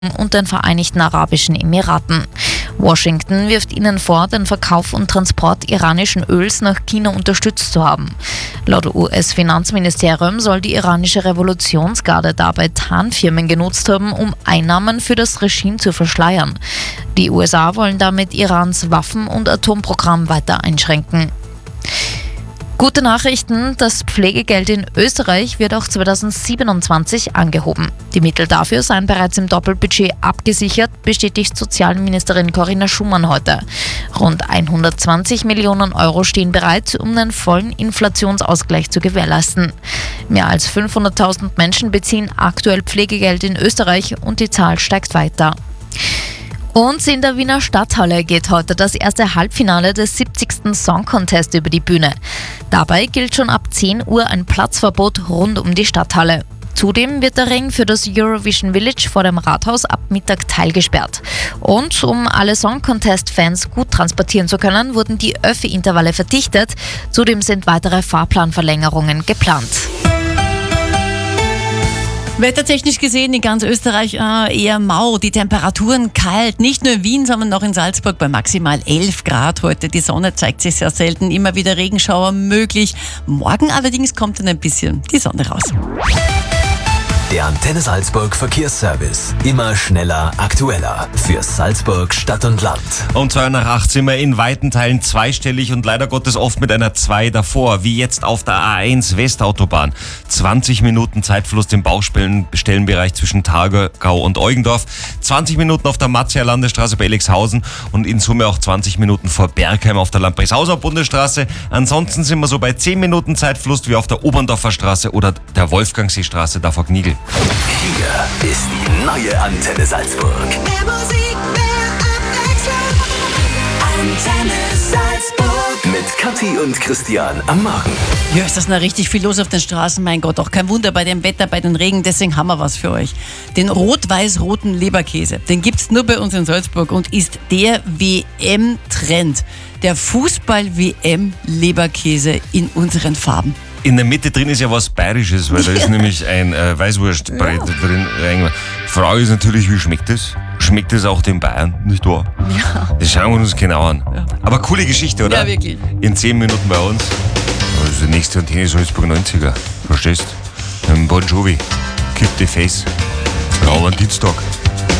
und den Vereinigten Arabischen Emiraten. Washington wirft ihnen vor, den Verkauf und Transport iranischen Öls nach China unterstützt zu haben. Laut US-Finanzministerium soll die iranische Revolutionsgarde dabei Tarnfirmen genutzt haben, um Einnahmen für das Regime zu verschleiern. Die USA wollen damit Irans Waffen- und Atomprogramm weiter einschränken. Gute Nachrichten, das Pflegegeld in Österreich wird auch 2027 angehoben. Die Mittel dafür seien bereits im Doppelbudget abgesichert, bestätigt Sozialministerin Corinna Schumann heute. Rund 120 Millionen Euro stehen bereit, um den vollen Inflationsausgleich zu gewährleisten. Mehr als 500.000 Menschen beziehen aktuell Pflegegeld in Österreich und die Zahl steigt weiter. Und in der Wiener Stadthalle geht heute das erste Halbfinale des 70. Song Contest über die Bühne. Dabei gilt schon ab 10 Uhr ein Platzverbot rund um die Stadthalle. Zudem wird der Ring für das Eurovision Village vor dem Rathaus ab Mittag teilgesperrt. Und um alle Song Contest-Fans gut transportieren zu können, wurden die Öffi-Intervalle verdichtet. Zudem sind weitere Fahrplanverlängerungen geplant. Wettertechnisch gesehen in ganz Österreich eher mau, die Temperaturen kalt, nicht nur in Wien, sondern auch in Salzburg bei maximal 11 Grad heute. Die Sonne zeigt sich sehr selten, immer wieder Regenschauer möglich. Morgen allerdings kommt dann ein bisschen die Sonne raus. Der Antenne Salzburg Verkehrsservice. Immer schneller, aktueller. Für Salzburg Stadt und Land. Um 2:08 sind wir in weiten Teilen zweistellig und leider Gottes oft mit einer 2 davor, wie jetzt auf der A1 Westautobahn. 20 Minuten Zeitverlust im Baustellenbereich zwischen Targau und Eugendorf, 20 Minuten auf der Matzia Landesstraße bei Elixhausen und in Summe auch 20 Minuten vor Bergheim auf der Lampreishauser Bundesstraße. Ansonsten sind wir so bei 10 Minuten Zeitverlust wie auf der Oberndorfer Straße oder der Wolfgangseestraße da vor Gnigl. Hier ist die neue Antenne Salzburg. Mehr Musik, mehr Abwechslung. Antenne Salzburg. Mit Kathi und Christian am Morgen. Ja, ist das noch richtig viel los auf den Straßen? Mein Gott, auch kein Wunder bei dem Wetter, bei den Regen, deswegen haben wir was für euch. Den rot-weiß-roten Leberkäse, den gibt's nur bei uns in Salzburg und ist der WM-Trend. Der Fußball-WM-Leberkäse in unseren Farben. In der Mitte drin ist ja was Bayerisches, weil da ist nämlich ein Weißwurstbrett drin. Die Frage ist natürlich, wie schmeckt das? Schmeckt das auch den Bayern, nicht wahr? Ja. Das schauen wir uns genau an. Ja. Aber coole Geschichte, oder? Ja, wirklich. In 10 Minuten bei uns. Das ist die nächste Antenne Salzburg 90er. Verstehst? Bon Jovi. Keep the face. Aber am Dienstag.